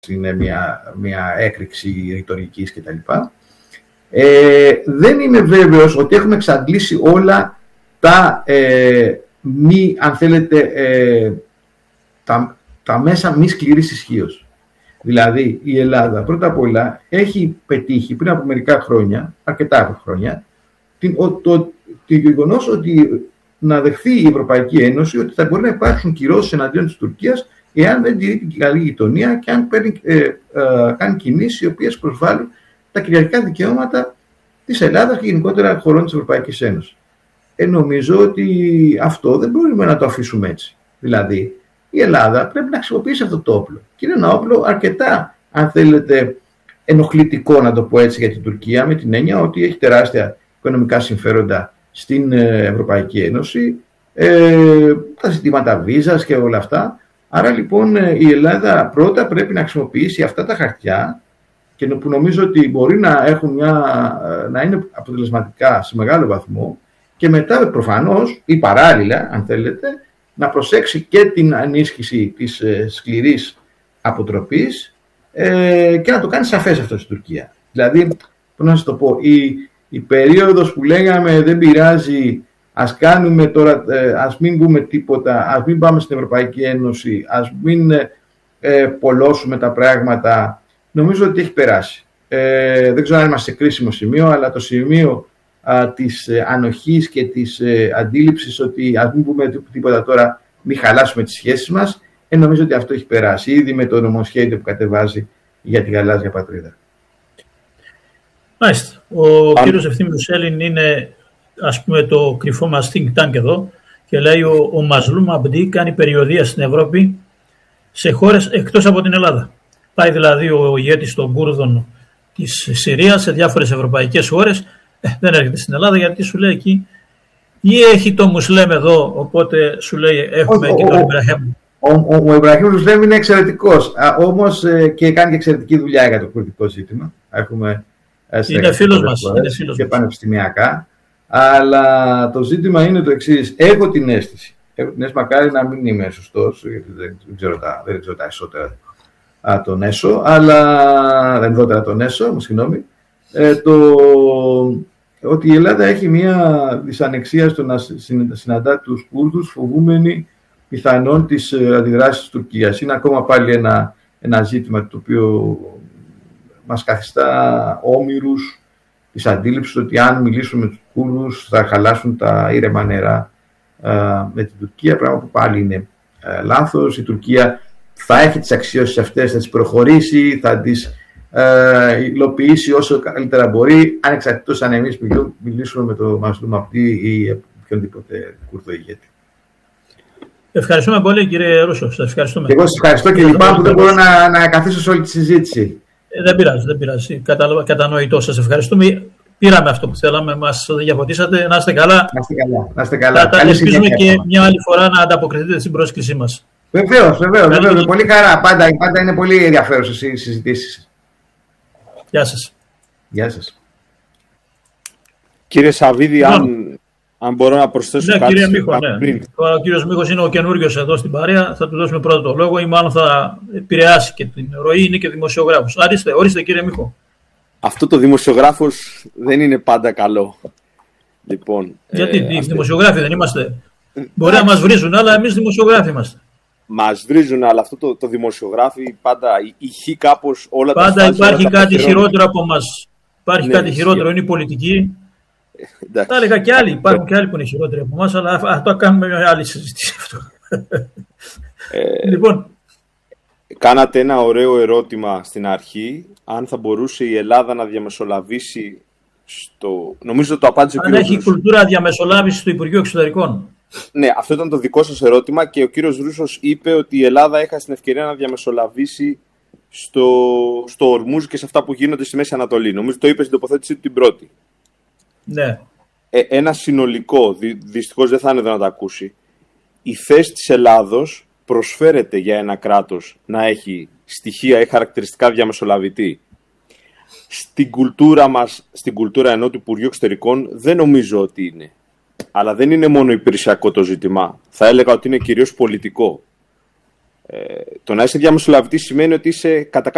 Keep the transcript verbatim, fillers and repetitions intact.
είναι μια, μια έκρηξη ρητορικής κτλ. Ε, δεν είμαι βέβαιος ότι έχουμε εξαντλήσει όλα τα ε, μη, αν θέλετε, ε, τα, τα μέσα μη σκληρής ισχύως. Δηλαδή η Ελλάδα πρώτα απ' όλα έχει πετύχει πριν από μερικά χρόνια, αρκετά χρόνια, την, το, το, το γεγονός ότι να δεχθεί η Ευρωπαϊκή Ένωση ότι θα μπορεί να υπάρξουν κυρώσεις εναντίον της Τουρκίας εάν δεν τηρεί την καλή γειτονία και αν παίρνει, ε, ε, κάνει κινήσεις οι οποίες προσβάλλουν τα κυριαρχικά δικαιώματα της Ελλάδας και γενικότερα χωρών της Ευρωπαϊκής Ένωσης. Ε, νομίζω ότι αυτό δεν μπορούμε να το αφήσουμε έτσι. Δηλαδή, η Ελλάδα πρέπει να χρησιμοποιήσει αυτό το όπλο. Και είναι ένα όπλο αρκετά, αν θέλετε, ενοχλητικό, να το πω έτσι, για την Τουρκία, με την έννοια ότι έχει τεράστια οικονομικά συμφέροντα στην Ευρωπαϊκή Ένωση, ε, τα ζητήματα βίζας και όλα αυτά. Άρα λοιπόν η Ελλάδα πρώτα πρέπει να χρησιμοποιήσει αυτά τα χαρτιά και που νομίζω ότι μπορεί να, έχουν μια, να είναι αποτελεσματικά σε μεγάλο βαθμό και μετά προφανώς ή παράλληλα, αν θέλετε, να προσέξει και την ενίσχυση της ε, σκληρής αποτροπής ε, και να το κάνει σαφές αυτό στην Τουρκία. Δηλαδή, πώς να σας το πω, η, η περίοδος που λέγαμε δεν πειράζει, ας κάνουμε τώρα, ε, ας μην πούμε τίποτα, ας μην πάμε στην Ευρωπαϊκή Ένωση, ας μην ε, πολλώσουμε τα πράγματα, νομίζω ότι έχει περάσει. Ε, δεν ξέρω αν είμαστε σε κρίσιμο σημείο, αλλά το σημείο α, της ε, ανοχής και της ε, αντίληψης ότι ας μην πούμε τίποτα τώρα, μην χαλάσουμε τις σχέσεις μας, ε, νομίζω ότι αυτό έχει περάσει ήδη με το νομοσχέδιο που κατεβάζει για την γαλάζια πατρίδα. Μάλιστα. Ο Αν... κύριος Ευθύμιος Έλλην είναι, ας πούμε, το κρυφό μας think tank εδώ και λέει ο, ο Μαζλούμ Αμπντί κάνει περιοδεία στην Ευρώπη σε χώρες εκτός από την Ελλάδα. Πάει δηλαδή ο ηγέτης των Κούρδων της Συρίας σε διάφορες ευρωπαϊκές χώρες, ε, δεν έρχεται στην Ελλάδα γιατί σου λέει εκεί ή έχει το Μουσλέμ εδώ, οπότε σου λέει έχουμε ο, και τον Ιμπραχήμ. Ο, ο, ο Ιμπραχήμ Μουσλέμ είναι εξαιρετικός, όμως ε, και κάνει και εξαιρετική δουλειά για το κουρδικό ζήτημα. Έχουμε, ε, είναι φίλος μας. Είναι φίλος και πανεπιστημιακά. Αλλά το ζήτημα είναι το εξής. Έχω την αίσθηση, έχω την αίσθηση, μακάρι να μην είμαι σωστός, γιατί δεν ξέρω τα, δεν ξέρω τα εσώτερα α, τον έσω, αλλά δεν δότερα τον έσω, συγγνώμη, ε, το, ότι η Ελλάδα έχει μια δυσανεξία στο να συναντά τους Κούρδους, φοβούμενοι πιθανόν τις αντιδράσεις της Τουρκίας. Είναι ακόμα πάλι ένα, ένα ζήτημα το οποίο μας καθιστά όμηρους της αντίληψης ότι αν μιλήσουμε με τους Κούρδους θα χαλάσουν τα ήρεμα νερά α, με την Τουρκία, πράγμα που πάλι είναι α, λάθος. Η Τουρκία θα έχει τις αξιώσεις αυτές, θα τις προχωρήσει, θα τις α, υλοποιήσει όσο καλύτερα μπορεί, ανεξαρτήτως αν εμείς μιλήσουμε με το Μαζλούμ Αμπντί ή οποιονδήποτε Κούρδο ηγέτη. Ευχαριστούμε πολύ, κύριε Ρούσο. Σας ευχαριστούμε. Και εγώ σας ευχαριστώ και λυπάμαι που δεν μπορώ να, να καθίσω σε όλη τη συζήτηση. Ε, δεν πειράζει, δεν πειράζει. Κατα... Κατανοητό. Σας ευχαριστούμε. Πήραμε αυτό που θέλαμε, μας διαφωτίσατε. Να είστε καλά. Να είστε καλά. Να είστε καλά. Θα ελπίζουμε και μια άλλη φορά να ανταποκριθείτε στην πρόσκλησή μας. Βεβαίως, βεβαίως. Με πολύ χαρά. Πάντα, πάντα είναι πολύ ενδιαφέρουσες οι συζητήσεις. Γεια σας. Γεια σας. Κύριε Σαββίδη, αν, αν μπορώ να προσθέσω ναι, κάτι. Κύριε Μίχο, ναι. Ο κύριος Μίχος είναι ο καινούριος εδώ στην παρέα. Θα του δώσουμε πρώτο το λόγο ή μάλλον θα επηρεάσει και την ροή. Είναι και δημοσιογράφος. Ορίστε, ορίστε κύριε Μίχο. Αυτό το δημοσιογράφος δεν είναι πάντα καλό. Λοιπόν, γιατί ε, οι δημοσιογράφοι δεν είμαστε. Μπορεί να μας βρίζουν, αλλά εμείς δημοσιογράφοι είμαστε. Μας βρίζουν, αλλά αυτό το, το δημοσιογράφοι πάντα ηχεί κάπως όλα πάντα τα πάντα υπάρχει κάτι χειρότερο από εμάς. Υπάρχει ναι, κάτι χειρότερο, είναι η πολιτική. Ε, τα έλεγα και άλλοι. Υπάρχουν και άλλοι που είναι χειρότεροι από εμάς, αλλά αυτό κάνουμε μια άλλη συζήτηση. Ε, λοιπόν. Κάνατε ένα ωραίο ερώτημα στην αρχή, αν θα μπορούσε η Ελλάδα να διαμεσολαβήσει στο... Νομίζω το απάντησε ο κύριος Ρούσος. Αν έχει κουλτούρα διαμεσολάβηση στο Υπουργείο Εξωτερικών. Ναι, αυτό ήταν το δικό σας ερώτημα και ο κύριος Ρούσος είπε ότι η Ελλάδα έχασε την ευκαιρία να διαμεσολαβήσει στο, στο Ορμούζ και σε αυτά που γίνονται στη Μέση Ανατολή. Νομίζω το είπε στην τοποθέτησή του την πρώτη. Ναι. Ε, ένα συνολικό, δυ, δυστυχώς δεν θα είναι εδώ να το ακούσει. Η θέση της Ελλάδος προσφέρεται για ένα κράτος να έχει στοιχεία ή χαρακτηριστικά διαμεσολαβητή. Στην κουλτούρα μας, στην κουλτούρα ενώ του Υπουργείου Εξωτερικών, δεν νομίζω ότι είναι. Αλλά δεν είναι μόνο υπηρεσιακό το ζήτημα. Θα έλεγα ότι είναι κυρίως πολιτικό. Ε, το να είσαι διαμεσολαβητή σημαίνει ότι είσαι κατά